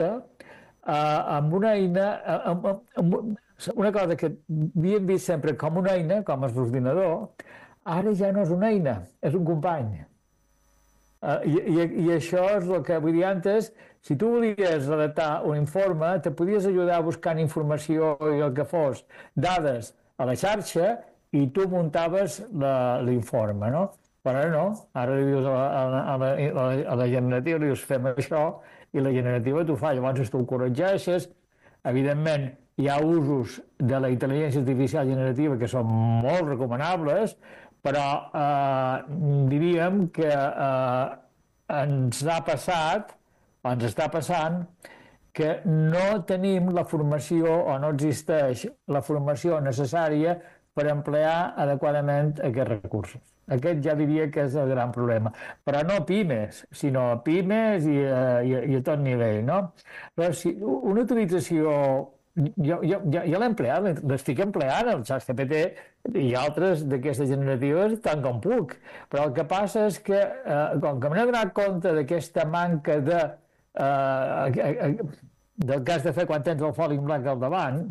amb una eina, una cosa que havíem vist sempre com una eina, com és l'ordinador, ara ja no és una eina, és un company. I això és el que vull dir antes, si tu volies redactar un informe, te podies ajudar buscant informació i el que fos, dades a la xarxa, i tu muntaves l'informe, no? Però ara no, ara li dius a la generativa, li dius fem això, i la generativa t'ho fa, llavors tu ho corregeixes. Evidentment, hi ha usos de la intel·ligència artificial generativa que són molt recomanables, però diríem que ens ha passat, o ens està passant, que no tenim la formació o no existeix la formació necessària per emplear adequadament aquests recursos. Aquest ja diria que és el gran problema. Però no pimes, sinó pimes i a tot nivell, no? Però si una utilització... Jo l'he empleat, l'estic empleant, el ChatGPT i altres d'aquestes generatives tant com puc. Però el que passa és que, com que m'he donat compte d'aquesta manca del que has de fer quan tens el foli en blanc al davant,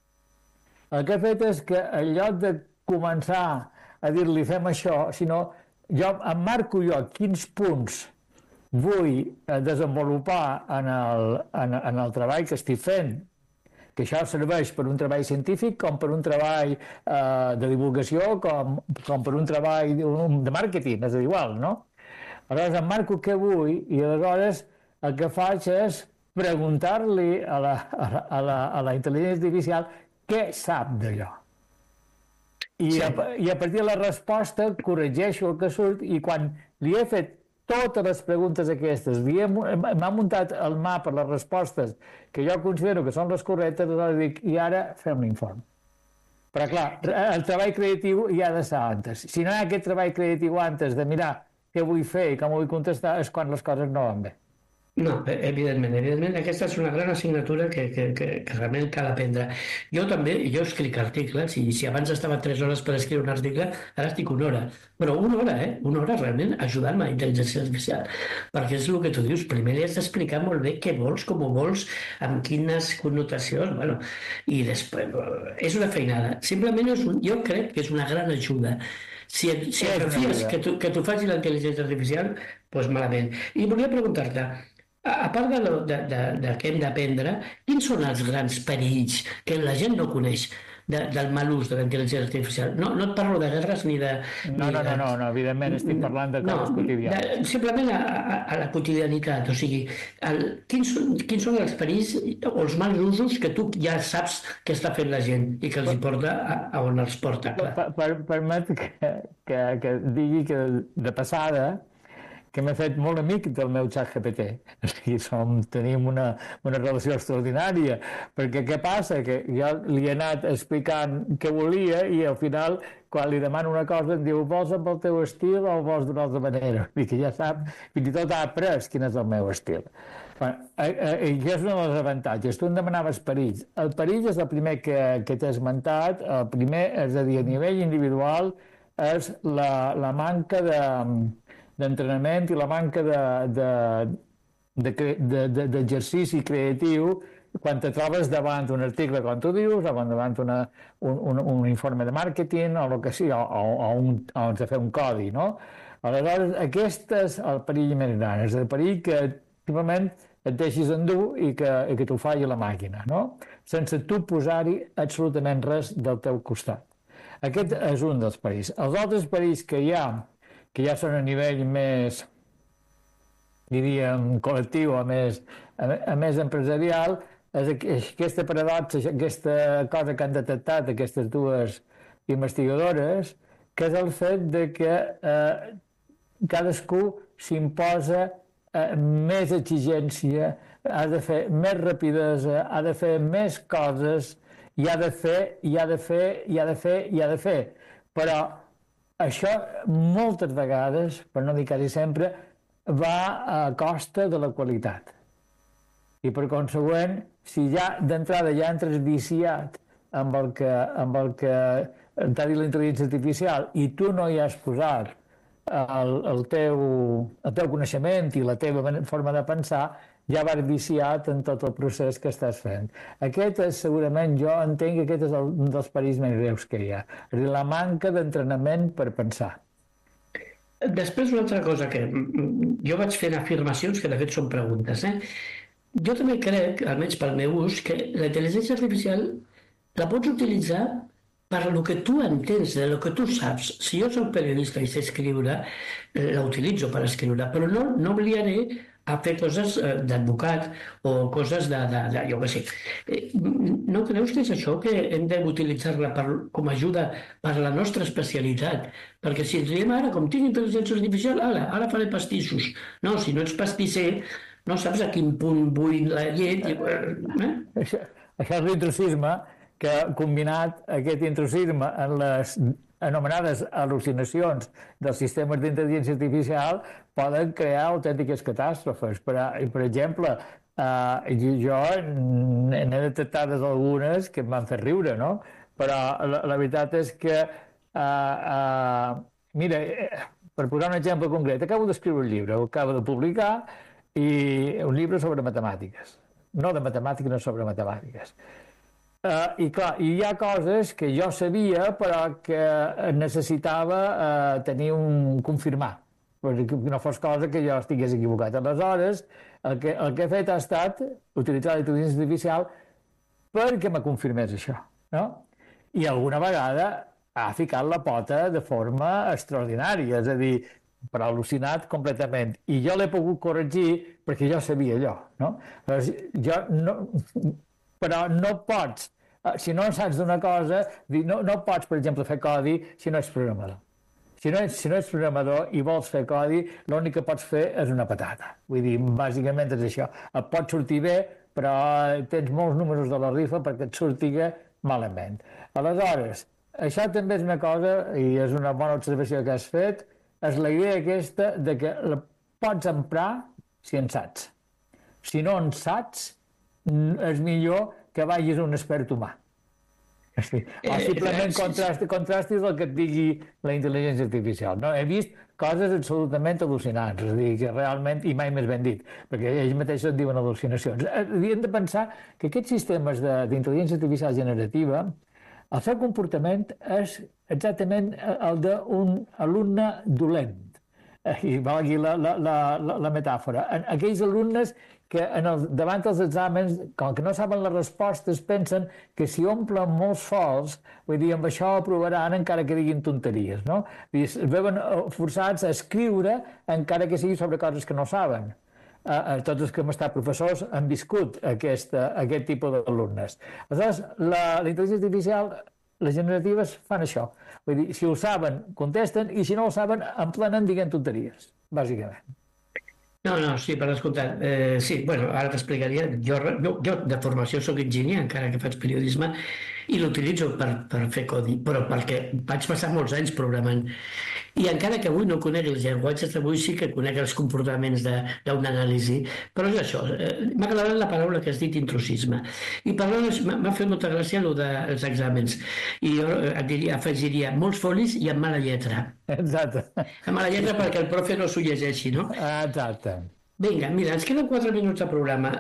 el que he fet és que en lloc de començar a dir-li fem això, sinó jo em marco quins punts vull desenvolupar en el treball que estic fent, que això serveix per un treball científic com per un treball de divulgació com per un treball de màrqueting, és igual, no? Aleshores em marco què vull i aleshores el que faig és preguntar-li a la intel·ligència artificial què sap d'allò. I a partir de la resposta corregeixo el que surt i quan li he fet totes les preguntes aquestes, m'ha muntat el mapa, les respostes que jo considero que són les correctes, aleshores dic, i ara fem l'informe. Però clar, el treball creatiu hi ha de ser antes. Si no hi ha aquest treball creatiu antes de mirar què vull fer i com vull contestar, és quan les coses no van bé. No, evidentment, aquesta és una gran assignatura que realment cal aprendre. Jo escric articles, i si abans estava 3 hores per escriure un article, ara estic 1 hora. Però 1 hora, una hora realment ajudant-me a intel·ligència artificial. Perquè és el que tu dius, primer li has d'explicar molt bé què vols, com ho vols, amb quines connotacions, bueno, i després és una feinada. Simplement jo crec que és una gran ajuda. Si confies que t'ho faci la intel·ligència artificial, doncs malament. I volia preguntar-te, a part de què hem d'aprendre, quins són els grans perills que la gent no coneix del mal ús de la intel·ligència artificial? No et parlo de guerres ni de... No, evidentment estic parlant de coses quotidianes. Simplement a la quotidianitat, o sigui, quins són els perills o els mals usos que tu ja saps que està fent la gent i que els porta a on els porta, clar. Permet que digui que de passada que m'he fet molt amic del meu ChatGPT. O sigui, tenim una relació extraordinària, perquè què passa? Que jo li he anat explicant què volia i al final, quan li demano una cosa, em diu, vols amb el teu estil o vols d'una altra manera? I que ja sap, fins i tot ha après quin és el meu estil. I què és un dels avantatges? Tu em demanaves perills. El perill és el primer que t'he esmentat. El primer, és a dir, a nivell individual, és la manca d'entrenament i la manca d'exercici creatiu quan te trobes davant un article, com tu dius, o davant un informe de màrqueting o el que sigui, o has de fer un codi, no? Aleshores, aquest és el perill més gran, és el perill que simplement et deixis endur i que t'ho faci la màquina, no? Sense tu posar-hi absolutament res del teu costat. Aquest és un dels perills. Els altres perills que hi ha, que ja són a nivell més, diríem, col·lectiu o més empresarial, és aquesta paradoxa, aquesta cosa que han detectat aquestes dues investigadores, que és el fet de que cadascú s'imposa més exigència, ha de fer més rapidesa, ha de fer més coses, i ha de fer. Però això moltes vegades, per no dir quasi sempre, va a costa de la qualitat. I per consegüent, si ja d'entrada ja entres viciat amb el que t'ha dit la intel·ligència artificial i tu no hi has posat el teu coneixement i la teva forma de pensar, ja vas viciat en tot el procés que estàs fent. Aquest és, segurament, jo entenc que aquest és un dels perills més greus que hi ha. És a dir, la manca d'entrenament per pensar. Després, una altra cosa que jo vaig fent afirmacions que de fet són preguntes. Jo també crec, almenys pel meu ús, que la intel·ligència artificial la pots utilitzar per lo que tu entens, de lo que tu saps. Si jo soc periodista i sé escriure, la utilitzo per escriure, però no obligaré a fer coses d'advocat o coses de jo què sé. No creus que és això que hem d'utilitzar-la com a ajuda per a la nostra especialitat? Perquè si ens diem ara, com tinc intel·ligència artificial, ara faré pastissos. No, si no ets pastisser, no saps a quin punt vull la llet. Això és l'intrusisme, que combinat aquest intrusisme en les anomenades al·lucinacions dels sistemes d'intel·ligència artificial poden crear autèntiques catàstrofes. Per exemple, jo n'he detectades algunes que em van fer riure, no? Però la veritat és que, mira, per posar un exemple concret, acabo d'escriure un llibre, el acabo de publicar, i un llibre sobre matemàtiques. No de matemàtiques, no sobre matemàtiques. I clar, hi ha coses que jo sabia però que necessitava tenir un confirmar, perquè no fos cosa que jo estigués equivocat. Aleshores, el que he fet ha estat utilitzar la intel·ligència artificial perquè me confirmés això, no? I alguna vegada ha ficat la pota de forma extraordinària, és a dir, però al·lucinat completament. I jo l'he pogut corregir perquè jo sabia allò, no? Però no pots, si no saps d'una cosa, no pots, per exemple, fer codi si no ets programador. Si no ets programador i vols fer codi, l'únic que pots fer és una patata. Vull dir, bàsicament és això. Et pot sortir bé, però tens molts números de la rifa perquè et surtiga malament. Aleshores, això també és una cosa, i és una bona observació que has fet, és la idea aquesta de que la pots emprar si en saps. Si no en saps, és millor que vagis a un expert humà. O simplement contrastis el que et digui la intel·ligència artificial. No? He vist coses absolutament al·lucinants, és a dir, que realment, i mai més ben dit, perquè ells mateixos et diuen al·lucinacions. Hem de pensar que aquests sistemes d'intel·ligència artificial generativa, el seu comportament és exactament el d'un alumne dolent. I valgui la metàfora. Aquells alumnes que davant dels exàmens, com que no saben les respostes, pensen que si omplen molts fols, vull dir, amb això aprovaran encara que diguin tonteries, no? Es veuen forçats a escriure encara que sigui sobre coses que no saben. Tots els que hem estat professors han viscut aquest tipus d'alumnes. Aleshores, la intel·ligència artificial, les generatives fan això. Vull dir, si ho saben, contesten, i si no ho saben, emplenen dient tonteries, bàsicament. No, sí, per descomptat. Sí, bueno, ara t'explicaria. Jo de formació soc enginyer, encara que faig periodisme, i l'utilitzo per fer codi, però perquè vaig passar molts anys programant. I encara que avui no conec els llenguatges, avui sí que conec els comportaments d'un anàlisi. Però és això. M'ha agradat la paraula que has dit, intrusisme. I m'ha fet molta gràcia el dels exàmens. I jo afegiria molts folis i amb mala lletra. Exacte. Amb mala lletra perquè el profe no s'ho llegeixi, no? Exacte. Vinga, mira, ens queden 4 minuts de programa.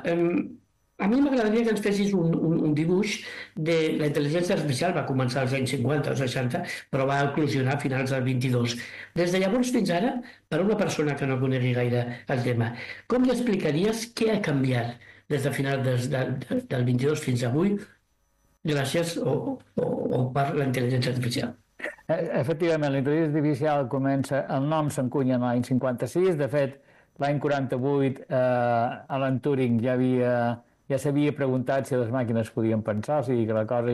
A mi m'agradaria que ens fessis un dibuix de la intel·ligència artificial. Va començar als anys 50 o 60, però va eclosionar a finals del 22. Des de llavors fins ara, per a una persona que no conegui gaire el tema, com li explicaries què ha canviat des de finals del 22 fins avui gràcies o per la intel·ligència artificial? Efectivament, la intel·ligència artificial comença, el nom s'encunya l'any 56, de fet, l'any 48 Alan Turing ja s'havia preguntat si les màquines podien pensar, o sigui que la cosa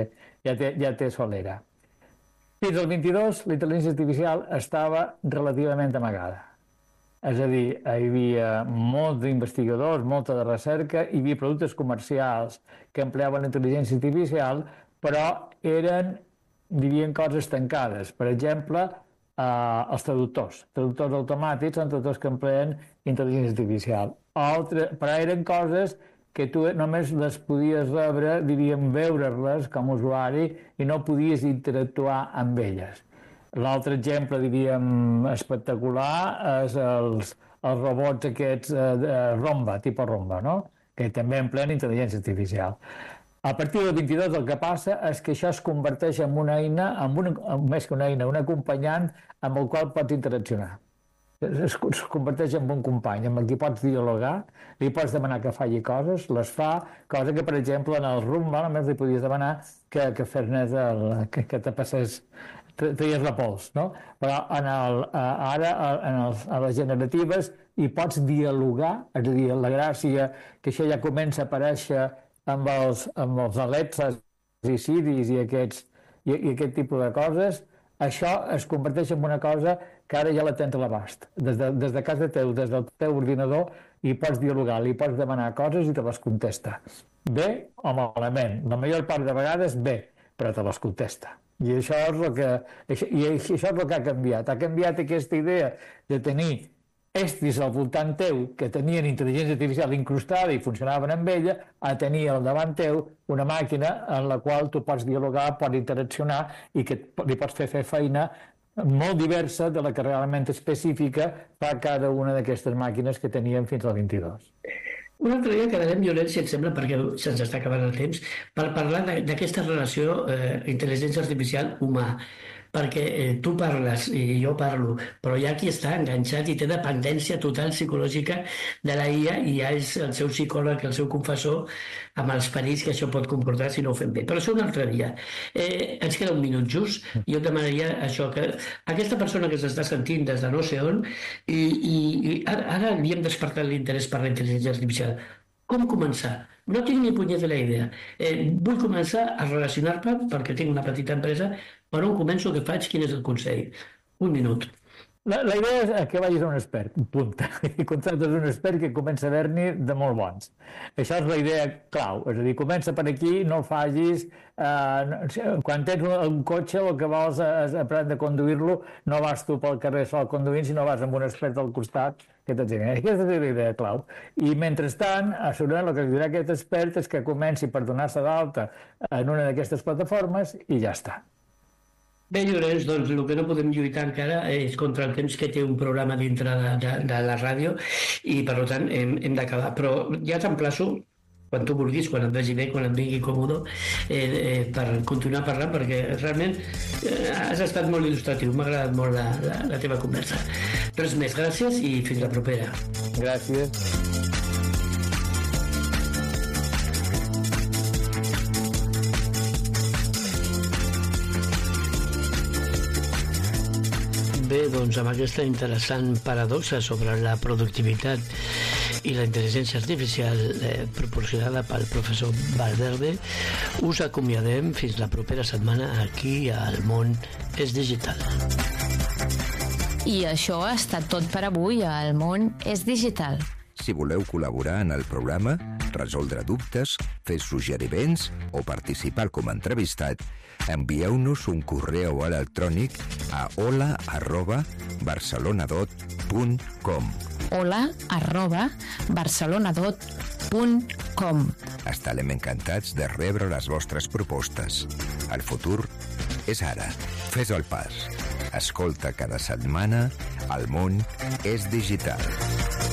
ja té solera. Fins al 22, la intel·ligència artificial estava relativament amagada. És a dir, hi havia molts d'investigadors, molta de recerca, hi havia productes comercials que empleaven la intel·ligència artificial, però eren, diríem, coses tancades. Per exemple, els traductors. Traductors automàtics són traductors que empleen intel·ligència artificial. Però eren coses que tu només les podies rebre, diríem, veure-les com a usuari i no podies interactuar amb elles. L'altre exemple, diríem, espectacular és els robots aquests Romba, tipus Romba, no? Que també empleen intel·ligència artificial. A partir del 22 el que passa és que això es converteix en una eina, més que una eina, un acompanyant amb el qual pots interaccionar. Es converteix en un company amb qui pots dialogar, li pots demanar que faci coses, les fa, cosa que, per exemple, en el Rumba només li podies demanar que fes-ne que te passés, treies la pols, no? Però ara a les generatives hi pots dialogar, és a dir, la gràcia que això ja comença a aparèixer amb els Alexas i Siris i aquest tipus de coses, això es converteix en una cosa que ara ja la tens a l'abast. Des de casa teu, des del teu ordinador, hi pots dialogar, li pots demanar coses i te les contesta. Bé o malament. La major part de vegades bé, però te les contesta. I això és el que ha canviat. Ha canviat aquesta idea de tenir estris al voltant teu que tenien intel·ligència artificial incrustada i funcionaven amb ella, a tenir al davant teu una màquina en la qual tu pots dialogar, pots interaccionar i que li pots fer feina molt diversa de la que realment específica fa cada una d'aquestes màquines que teníem fins al 22. Un altre dia quedarem, Llorenç, si et sembla, perquè se'ns està acabant el temps, per parlar d'aquesta relació intel·ligència artificial humà. Perquè tu parles i jo parlo, però hi ha qui està enganxat i té dependència total psicològica de la IA i ja és el seu psicòleg, el seu confessor, amb els perills que això pot comportar si no ho fem bé. Però això un altre dia. Ens queda un minut just. Jo et demanaria això, que aquesta persona que s'està sentint des de no sé on i ara li hem despertat l'interès per la intel·ligència artificial. Com començar? No tinc ni punyetera idea. Vull començar a relacionar-me perquè tinc una petita empresa. Per on començo, què faig, quin és el consell? Un minut. La idea és que vagis a un expert, punta. I contractes un expert que comença a haver-n'hi de molt bons. Això és la idea clau. És a dir, comença per aquí, no facis... Quan tens un cotxe, el que vols és aprendre a conduir-lo, no vas tu pel carrer sol conduint, sinó vas amb un expert al costat que t'ensenyi. Aquesta és la idea clau. I mentrestant, segurament el que dirà aquest expert és que comenci per donar-se d'alta en una d'aquestes plataformes i ja està. Bé, Llorenç, doncs el que no podem lluitar encara és contra el temps que té un programa dintre de la ràdio i, per tant, hem d'acabar. Però ja t'emplaço, quan tu vulguis, quan et vegi bé, quan et vingui còmode, per continuar parlant, perquè realment has estat molt il·lustratiu. M'ha agradat molt la teva conversa. Res més, gràcies i fins la propera. Gràcies. Bé, doncs amb aquesta interessant paradoxa sobre la productivitat i la intel·ligència artificial proporcionada pel professor Valverde, us acomiadem fins la propera setmana aquí al Món és Digital. I això ha estat tot per avui al Món és Digital. Si voleu col·laborar en el programa, resoldre dubtes, fer suggeriments o participar com a entrevistat, envieu-nos un correu electrònic a hola@barcelonadot.com. hola@barcelonadot.com. Estarem encantats de rebre les vostres propostes. El futur és ara. Fes el pas. Escolta cada setmana El Món és Digital.